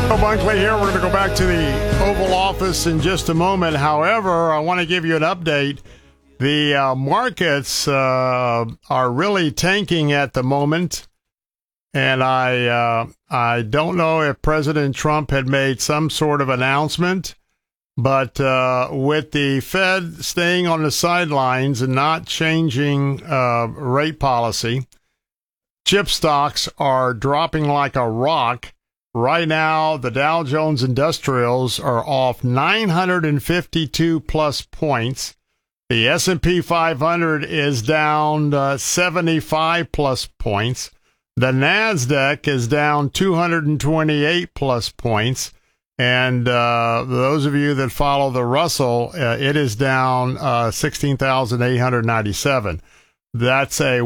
Bill Bunkley here. We're going to go back to the Oval Office in just a moment. However, I want to give you an update. The markets are really tanking at the moment, and I don't know if President Trump had made some sort of announcement, but with the Fed staying on the sidelines and not changing rate policy, chip stocks are dropping like a rock. Right now, the Dow Jones Industrials are off 952 plus points. The S&P 500 is down 75 plus points. The NASDAQ is down 228 plus points. And those of you that follow the Russell, it is down 16,897. That's a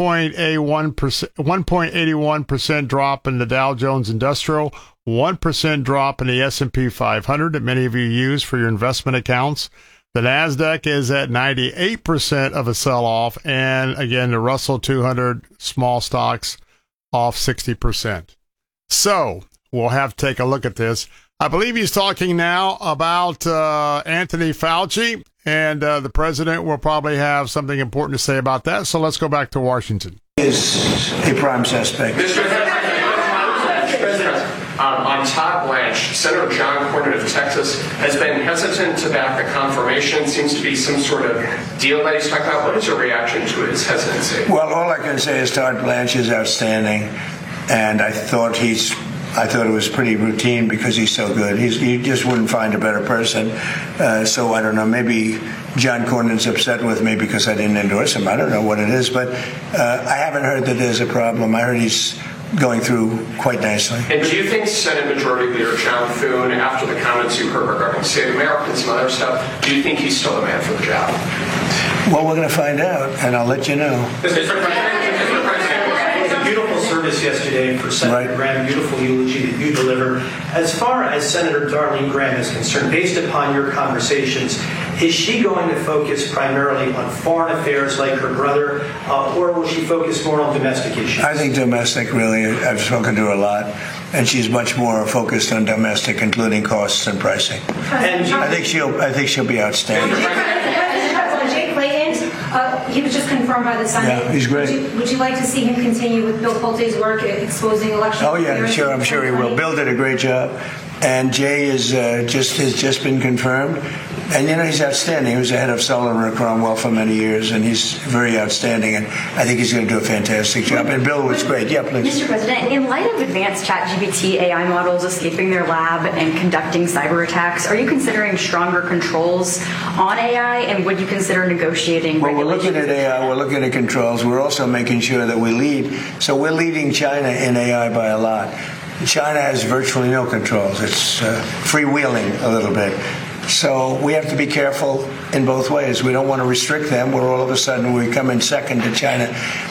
1.81% drop in the Dow Jones Industrial, 1% drop in the S&P 500 that many of you use for your investment accounts. The NASDAQ is at 98% of a sell-off, and again, the Russell 200 small stocks off 60%. So we'll have to take a look at this. I believe he's talking now about Anthony Fauci. And the president will probably have something important to say about that. So let's go back to Washington. Is a prime suspect. Mr. President, on Todd Blanche, Senator John Cornyn of Texas has been hesitant to back the confirmation. Seems to be some sort of deal that he's talking about. What is your reaction to his hesitancy? Well, all I can say is Todd Blanche is outstanding, and I thought it was pretty routine because he's so good. You just wouldn't find a better person. So I don't know. Maybe John Cornyn's upset with me because I didn't endorse him. I don't know what it is, but I haven't heard that there's a problem. I heard he's going through quite nicely. And do you think Senate Majority Leader John Thune, after the comments you heard regarding Save America and some other stuff, do you think he's still the man for the job? Well, we're going to find out, and I'll let you know. Mr. President, it was a beautiful service yesterday for Senator Graham, beautiful eulogy that you delivered. As far as Senator Darlene Graham is concerned, based upon your conversations, is she going to focus primarily on foreign affairs like her brother, or will she focus more on domestic issues? I think domestic, really. I've spoken to her a lot, and she's much more focused on domestic, including costs and pricing. And I think she'll be outstanding. Jay Clayton, he was just confirmed by the Senate. Yeah, he's great. Would you like to see him continue with Bill Pulte's work at exposing election? Oh yeah, sure. I'm sure he will. Bill did a great job, and Jay has just been confirmed. And, he's outstanding. He was the head of Sullivan & Cromwell for many years, and he's very outstanding, and I think he's going to do a fantastic job. And Bill was great. Yeah, please. Mr. President, in light of advanced ChatGPT AI models escaping their lab and conducting cyber attacks, are you considering stronger controls on AI, and would you consider negotiating Well, we're looking at AI. We're looking at controls. We're also making sure that we lead. So we're leading China in AI by a lot. China has virtually no controls. It's freewheeling a little bit. So we have to be careful in both ways. We don't want to restrict them where all of a sudden we come in second to China.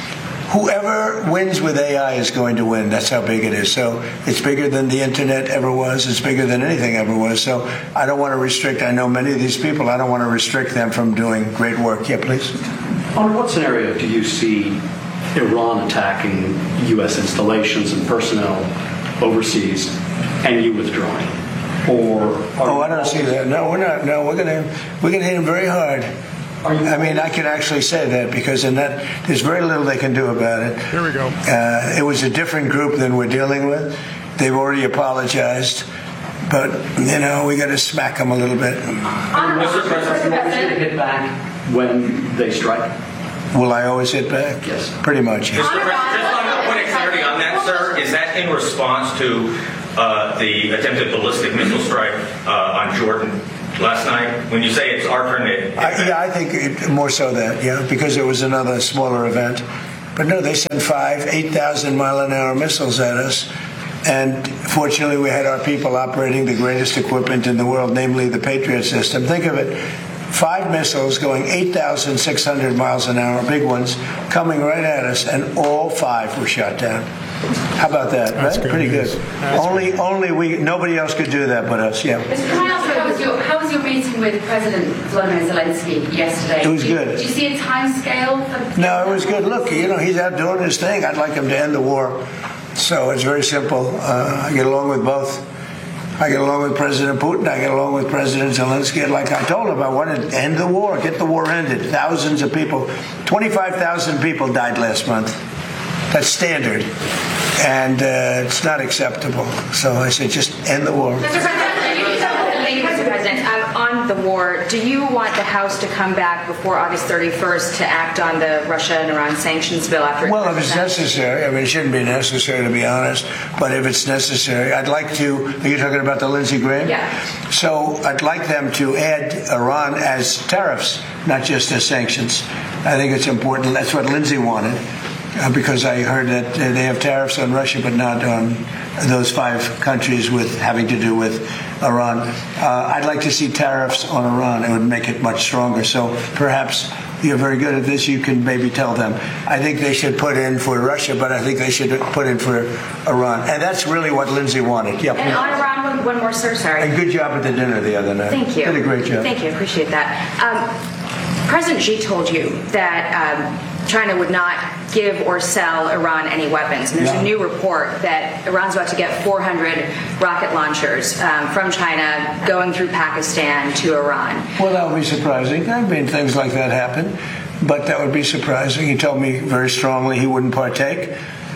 Whoever wins with AI is going to win. That's how big it is. So it's bigger than the internet ever was. It's bigger than anything ever was. So I don't want to restrict. I know many of these people. I don't want to restrict them from doing great work. Yeah, please. Under what scenario do you see Iran attacking U.S. installations and personnel overseas and you withdrawing? I don't see that. No, we're not. No, we're gonna hit him very hard. I mean, I can actually say that because in that there's very little they can do about it. Here we go. It was a different group than we're dealing with. They've already apologized, but we got to smack them a little bit. Mr. President, you want to hit back when they strike? Will I always hit back? Yes. Pretty much. Yes. Mr. President, just on a point of clarity on that, sir, is that in response to the attempted ballistic missile strike on Jordan last night? When you say it's our turn to... I think more so that, because it was another smaller event. But no, they sent 8,000-mile-an-hour missiles at us. And fortunately, we had our people operating the greatest equipment in the world, namely the Patriot system. Think of it. 5 missiles going 8,600 miles an hour, big ones, coming right at us, and all 5 were shot down. How about that? That's right? good. Pretty good. Nobody else could do that but us. Yeah. How was your meeting with President Volodymyr Zelensky yesterday? It was good. Did you see a time scale? No, it was good. Look, he's out doing his thing. I'd like him to end the war. So it's very simple. I get along with both. I get along with President Putin. I get along with President Zelensky. Like I told him, I want to end the war, get the war ended. Thousands of people, 25,000 people died last month. That's standard. And it's not acceptable. So I said, just end the war. Mr. President, on the war, do you want the House to come back before August 31st to act on the Russia and Iran sanctions bill after? Well, if it's necessary. I mean, it shouldn't be necessary, to be honest. But if it's necessary, I'd like to. Are you talking about the Lindsey Graham? Yeah. So I'd like them to add Iran as tariffs, not just as sanctions. I think it's important. That's what Lindsey wanted. Because I heard that they have tariffs on Russia, but not on those 5 countries with having to do with Iran. I'd like to see tariffs on Iran. It would make it much stronger. So perhaps you're very good at this. You can maybe tell them. I think they should put in for Russia, but I think they should put in for Iran. And that's really what Lindsey wanted. Yeah. And on Iran, one more, sir. Sorry. And good job at the dinner the other night. Thank you. Did a great job. Thank you. Appreciate that. President Xi told you that China would not give or sell Iran any weapons. And there's a new report that Iran's about to get 400 rocket launchers from China going through Pakistan to Iran. Well, that would be surprising. I mean, things like that happen, but that would be surprising. He told me very strongly he wouldn't partake,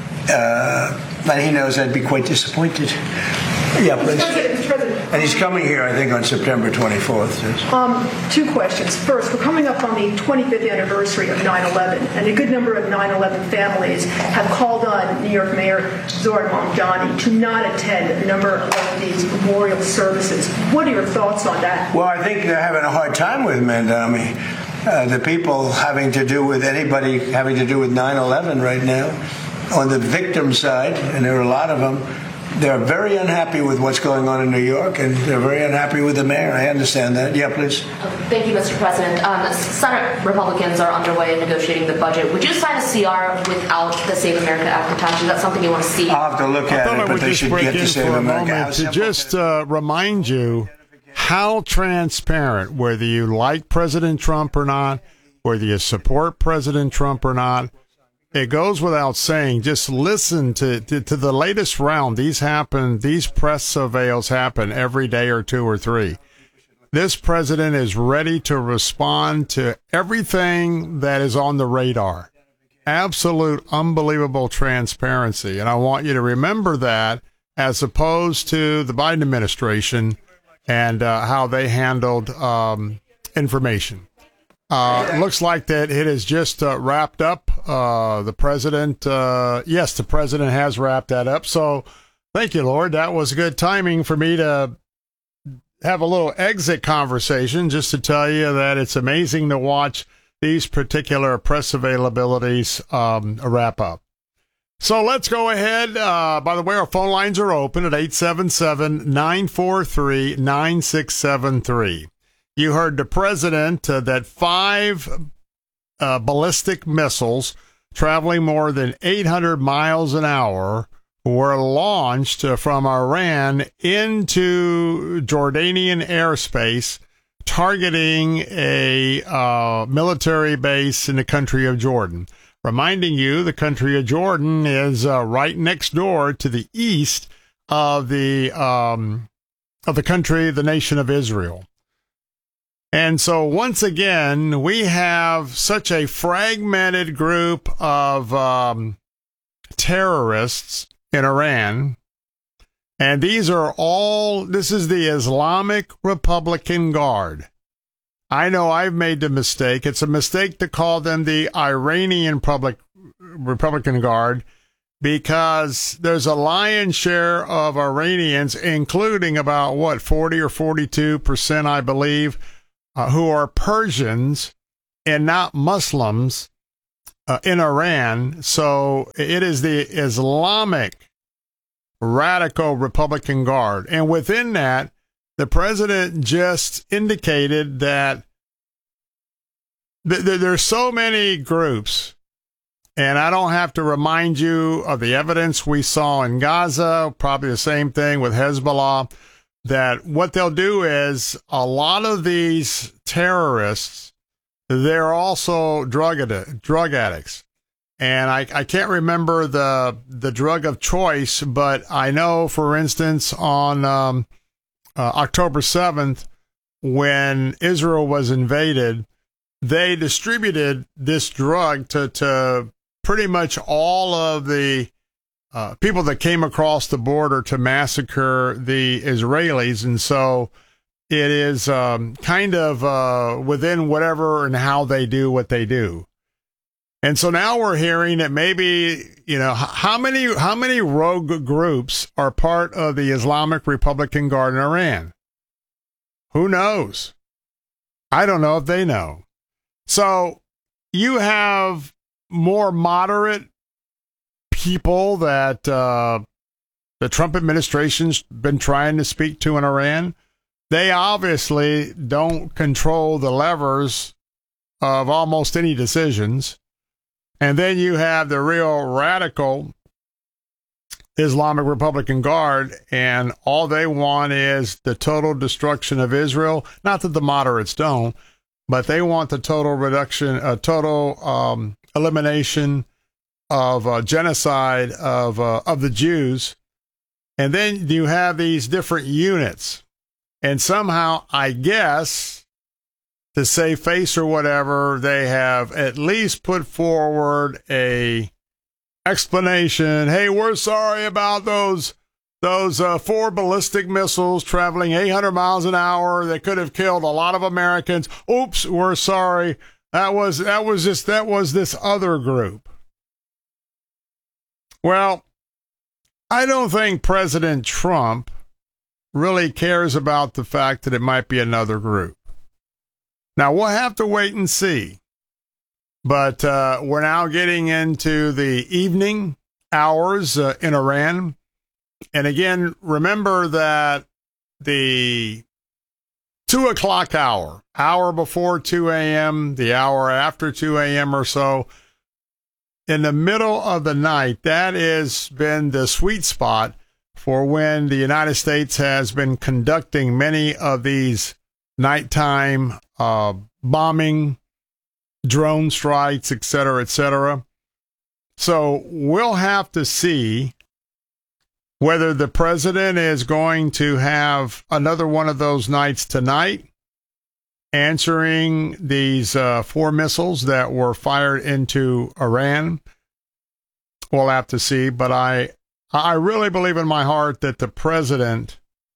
and he knows I'd be quite disappointed. Yeah, please. Mr. President. And he's coming here, I think, on September 24th. 2 questions. First, we're coming up on the 25th anniversary of 9/11, and a good number of 9/11 families have called on New York Mayor Zohran Mamdani to not attend a number of these memorial services. What are your thoughts on that? Well, I think they're having a hard time with Mamdani. The people having to do with anybody having to do with 9/11 right now, on the victim side, and there are a lot of them, they're very unhappy with what's going on in New York, and they're very unhappy with the mayor. I understand that. Yeah, please. Thank you, Mr. President. Senate Republicans are underway in negotiating the budget. Would you sign a CR without the Save America Act attached? Is that something you want to see? I'll have to look at it, but they should get the Save America Act. To just remind you how transparent, whether you like President Trump or not, whether you support President Trump or not, it goes without saying, just listen to the latest round. These press surveils happen every day or 2 or 3. This president is ready to respond to everything that is on the radar. Absolute, unbelievable transparency. And I want you to remember that as opposed to the Biden administration and how they handled information. Looks like that it is just wrapped up. The president, yes, the president has wrapped that up. So thank you, Lord. That was good timing for me to have a little exit conversation just to tell you that it's amazing to watch these particular press availabilities wrap up. So let's go ahead. By the way, our phone lines are open at 877-943-9673. You heard the president that 5 ballistic missiles traveling more than 800 miles an hour were launched from Iran into Jordanian airspace, targeting a military base in the country of Jordan. Reminding you, the country of Jordan is right next door to the east of the country, the nation of Israel. And so once again, we have such a fragmented group of terrorists in Iran. And this is the Islamic Republican Guard. I know I've made the mistake. It's a mistake to call them the Iranian Republican Guard, because there's a lion's share of Iranians, including about 40 or 42%, I believe, who are Persians and not Muslims in Iran. So it is the Islamic Radical Republican Guard. And within that, the president just indicated that there's so many groups, and I don't have to remind you of the evidence we saw in Gaza, probably the same thing with Hezbollah, that what they'll do is a lot of these terrorists, they're also drug addicts. And I can't remember the drug of choice, but I know, for instance, on October 7th, when Israel was invaded, they distributed this drug to pretty much all of the people that came across the border to massacre the Israelis. And so it is kind of within whatever and how they do what they do. And so now we're hearing that maybe, how many rogue groups are part of the Islamic Republican Guard in Iran? Who knows? I don't know if they know. So you have more moderate people that the Trump administration's been trying to speak to in Iran. They obviously don't control the levers of almost any decisions. And then you have the real radical Islamic Republican Guard, and all they want is the total destruction of Israel. Not that the moderates don't, but they want the total elimination of genocide of the Jews. And then you have these different units. And somehow, I guess, to save face or whatever, they have at least put forward a explanation. Hey, we're sorry about those 4 ballistic missiles traveling 800 miles an hour that could have killed a lot of Americans. Oops, we're sorry. That was this other group. Well, I don't think President Trump really cares about the fact that it might be another group. Now, we'll have to wait and see. But we're now getting into the evening hours in Iran. And again, remember that the 2 o'clock hour before 2 a.m., the hour after 2 a.m. or so, in the middle of the night, that has been the sweet spot for when the United States has been conducting many of these nighttime bombing, drone strikes, et cetera, et cetera. So we'll have to see whether the president is going to have another one of those nights tonight, answering these 4 missiles that were fired into Iran. We'll have to see, but I really believe in my heart that the president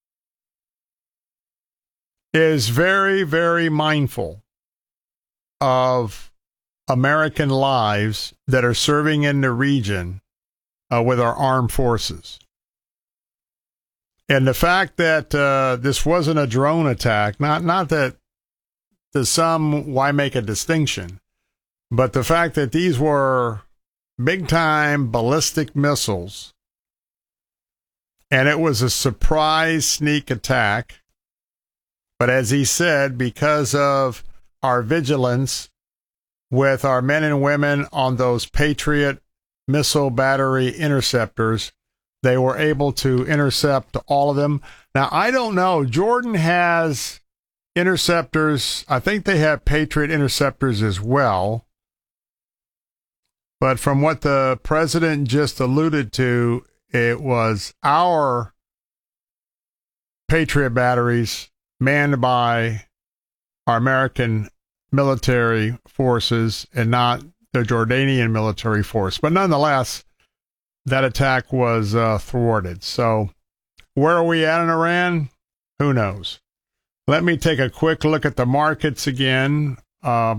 is very, very mindful of American lives that are serving in the region with our armed forces. And the fact that this wasn't a drone attack, not that to some, why make a distinction, but the fact that these were big-time ballistic missiles, and it was a surprise sneak attack. But as he said, because of our vigilance with our men and women on those Patriot missile battery interceptors, they were able to intercept all of them. Now, I don't know. Jordan has interceptors. I think they have Patriot interceptors as well. But from what the president just alluded to, it was our Patriot batteries manned by our American military forces and not the Jordanian military force. But nonetheless, that attack was thwarted. So where are we at in Iran? Who knows? Let me take a quick look at the markets again. Let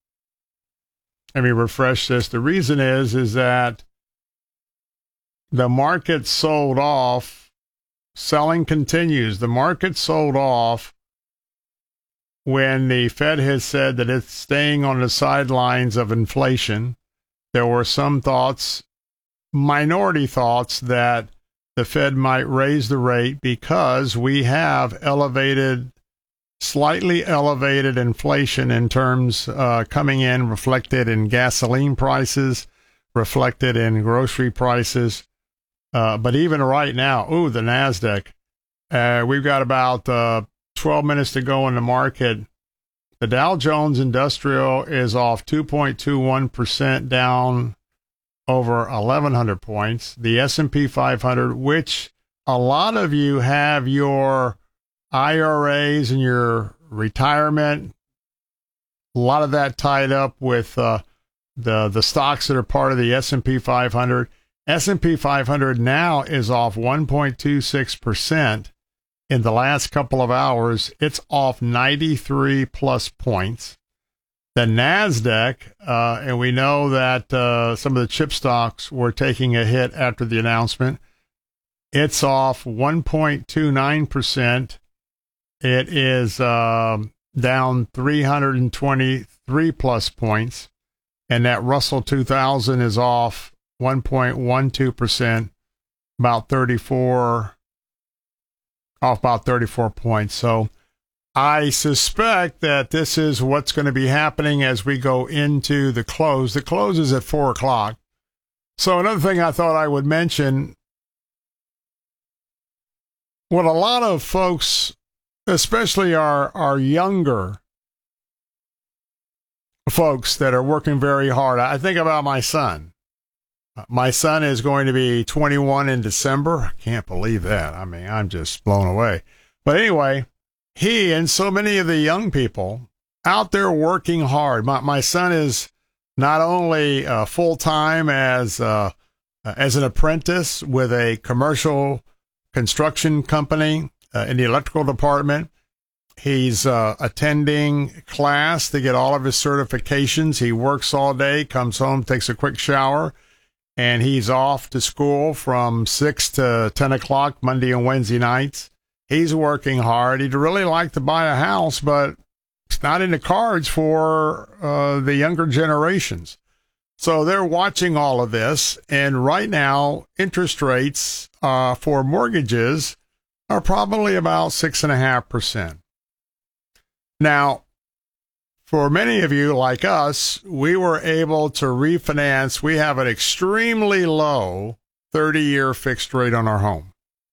me refresh this. The reason is that the market sold off. Selling continues. The market sold off when the Fed has said that it's staying on the sidelines of inflation. There were some thoughts, minority thoughts, that the Fed might raise the rate because we have slightly elevated inflation in terms coming in, reflected in gasoline prices, reflected in grocery prices. But even right now, the NASDAQ, we've got about 12 minutes to go in the market. The Dow Jones Industrial is off 2.21%, down over 1,100 points. The S&P 500, which a lot of you have your IRAs and your retirement, a lot of that tied up with the stocks that are part of the S&P 500. S&P 500 now is off 1.26% in the last couple of hours. It's off 93 plus points. The NASDAQ, and we know that some of the chip stocks were taking a hit after the announcement. It's off 1.29%. It is down 323 plus points. And that Russell 2000 is off 1.12%, about 34 points. So I suspect that this is what's going to be happening as we go into the close. The close is at 4 o'clock. So another thing I thought I would mention, what a lot of folks, especially our younger folks that are working very hard. I think about my son. My son is going to be 21 in December. I can't believe that. I mean, I'm just blown away. But anyway, he and so many of the young people out there working hard. My son is not only full-time as an apprentice with a commercial construction company in the electrical department. He's attending class to get all of his certifications. He works all day, comes home, takes a quick shower, and he's off to school from 6 to 10 o'clock Monday and Wednesday nights. He's working hard. He'd really like to buy a house, but it's not in the cards for the younger generations. So they're watching all of this, and right now, interest rates for mortgages are probably about 6.5%. Now, for many of you like us, we were able to refinance. We have an extremely low 30-year fixed rate on our home.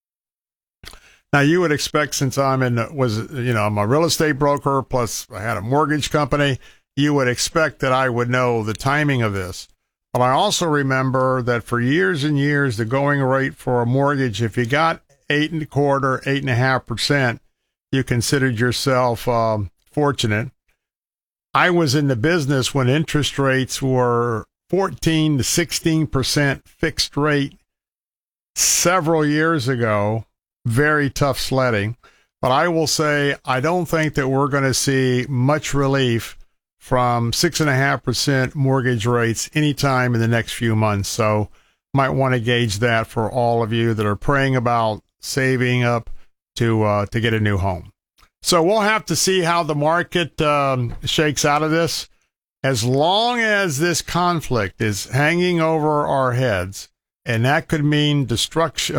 Now, you would expect, since I'm I'm a real estate broker, plus I had a mortgage company, you would expect that I would know the timing of this. But I also remember that for years and years, the going rate for a mortgage, if you got 8.25%, 8.5%, you considered yourself fortunate. I was in the business when interest rates were 14 to 16% fixed rate several years ago. Very tough sledding. But I will say, I don't think that we're going to see much relief from 6.5% mortgage rates anytime in the next few months. So might want to gauge that for all of you that are praying about saving up to get a new home. So we'll have to see how the market shakes out of this. As long as this conflict is hanging over our heads, and that could mean disruption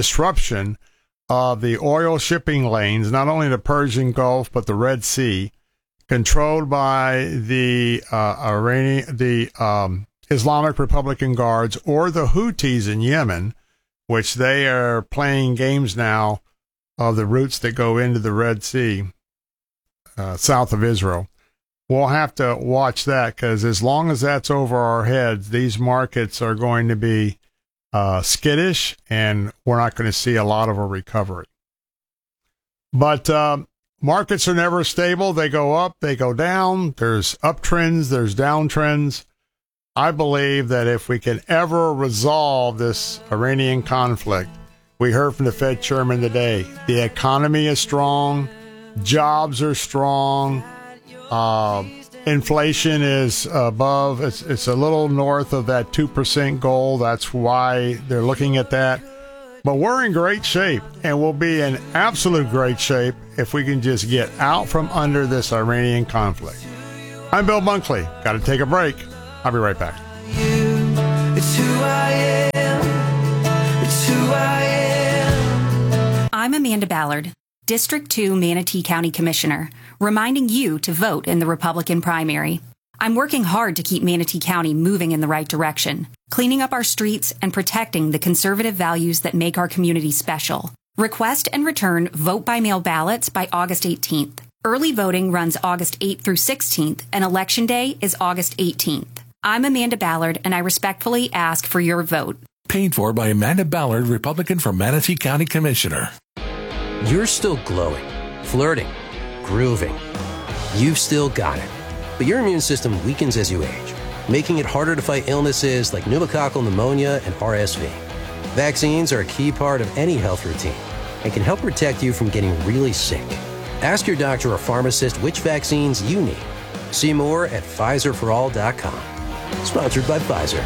of the oil shipping lanes, not only the Persian Gulf, but the Red Sea, controlled by the Islamic Republican Guards or the Houthis in Yemen, which they are playing games now of the routes that go into the Red Sea, south of Israel. We'll have to watch that, because as long as that's over our heads, these markets are going to be skittish, and we're not going to see a lot of a recovery. But markets are never stable. They go up, they go down. There's uptrends, there's downtrends. I believe that if we can ever resolve this Iranian conflict, we heard from the Fed chairman today, the economy is strong, jobs are strong, inflation is above, it's a little north of that 2% goal. That's why they're looking at that. But we're in great shape, and we'll be in absolute great shape if we can just get out from under this Iranian conflict. I'm Bill Bunkley. Got to take a break. I'll be right back. It's who I am. It's who I am. I'm Amanda Ballard, District 2 Manatee County Commissioner, reminding you to vote in the Republican primary. I'm working hard to keep Manatee County moving in the right direction, cleaning up our streets and protecting the conservative values that make our community special. Request and return vote-by-mail ballots by August 18th. Early voting runs August 8th through 16th, and Election Day is August 18th. I'm Amanda Ballard, and I respectfully ask for your vote. Paid for by Amanda Ballard, Republican for Manatee County Commissioner. You're still glowing, flirting, grooving. You've still got it, but your immune system weakens as you age, making it harder to fight illnesses like pneumococcal pneumonia and RSV. Vaccines are a key part of any health routine and can help protect you from getting really sick. Ask your doctor or pharmacist which vaccines you need. See more at PfizerForAll.com. Sponsored by Pfizer.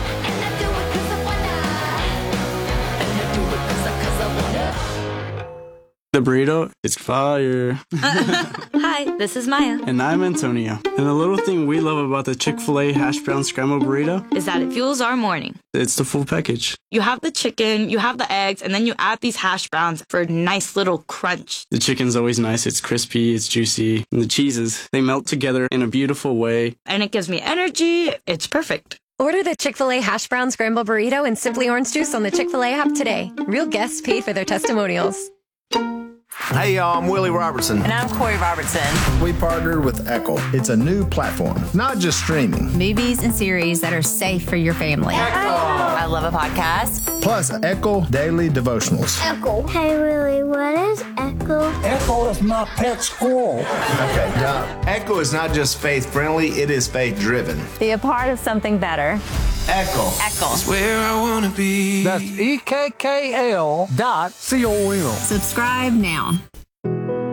The burrito is fire. Hi, this is Maya. And I'm Antonio. And the little thing we love about the Chick-fil-A hash brown scrambled burrito is that it fuels our morning. It's the full package. You have the chicken, you have the eggs, and then you add these hash browns for a nice little crunch. The chicken's always nice. It's crispy, it's juicy. And the cheeses, they melt together in a beautiful way. And it gives me energy. It's perfect. Order the Chick-fil-A hash brown scrambled burrito and Simply Orange Juice on the Chick-fil-A app today. Real guests paid for their testimonials. Hey y'all, I'm Willie Robertson. And I'm Corey Robertson. We partnered with Echo. It's a new platform, not just streaming. Movies and series that are safe for your family. Echo. I love a podcast. Plus Echo Daily Devotionals. Echo. Hey Willie, what is Echo? Echo is my pet squirrel. Okay, Doc. Echo is not just faith-friendly, it is faith-driven. Be a part of something better. Echo. Echo. It's where I want to be. That's EKKL.com. Subscribe now.